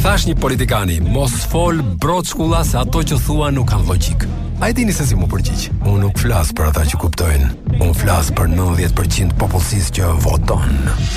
thash një politikani, mos fol brot shkulla se ato që thua nuk kanë logjik. A e dini se si mu përgjigj? Unë nuk flas për ata që kuptojnë. Unë flas për 90% popullsisë që voton.